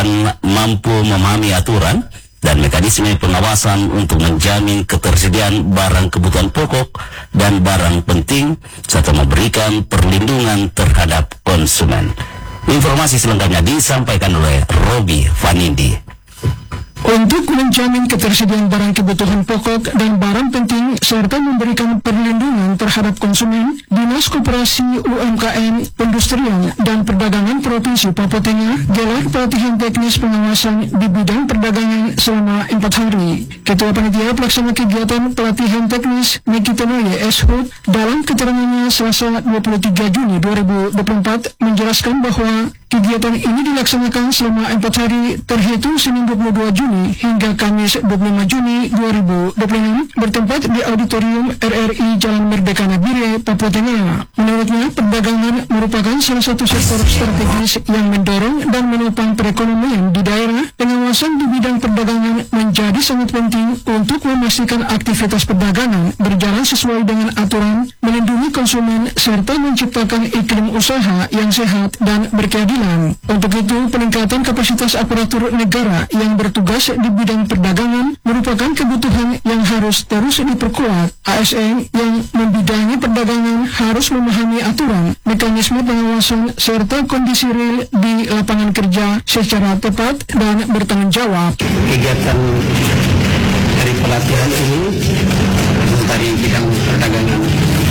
akan mampu memahami aturan dan mekanisme pengawasan untuk menjamin ketersediaan barang kebutuhan pokok dan barang penting serta memberikan perlindungan terhadap konsumen. Informasi selengkapnya disampaikan oleh Robi Vanindi. Untuk menjamin ketersediaan barang kebutuhan pokok dan barang penting serta memberikan perlindungan terhadap konsumen, Dinas Koperasi UMKM, Pendustrian dan Perdagangan Provinsi Papua Tengah gelar pelatihan teknis pengawasan di bidang perdagangan selama 4 hari. Ketua Panitia Pelaksana Kegiatan Pelatihan Teknis Nikita Noye Eshut dalam keterangannya Selasa 23 Juni 2024 menjelaskan bahwa kegiatan ini dilaksanakan selama 4 hari terhitung Senin 22 Juni hingga Kamis 25 Juni 2026 bertempat di Auditorium RRI Jalan Merdeka Nabire, Papua Tengah. Menurutnya, perdagangan merupakan salah satu sektor strategis yang mendorong dan menopang perekonomian di daerah. Pengawasan di bidang perdagangan menjadi sangat penting untuk memastikan aktivitas perdagangan berjalan sesuai dengan aturan, melindungi konsumen, serta menciptakan iklim usaha yang sehat dan berkeadilan. Untuk itu, peningkatan kapasitas aparatur negara yang bertugas di bidang perdagangan merupakan kebutuhan yang harus terus diperkuat. ASN yang membidangi perdagangan harus memahami aturan, mekanisme pengawasan, serta kondisi real di lapangan kerja secara tepat dan bertanggung jawab. Kegiatan dari pelatihan ini dari bidang perdagangan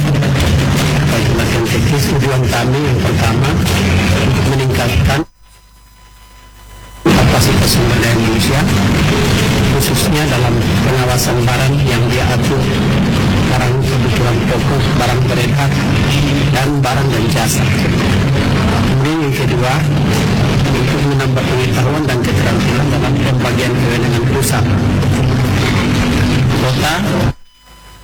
pelatihan teknis tujuan kami yang pertama untuk meningkatkan kapasitas sumber daya manusia khususnya dalam pengawasan barang yang diatur, barang kebutuhan pokok, barang beredar, dan barang dan jasa. Kemudian yang kedua, untuk menambah pengetahuan dan keterampilan dalam pembagian kewenangan pusat, kota,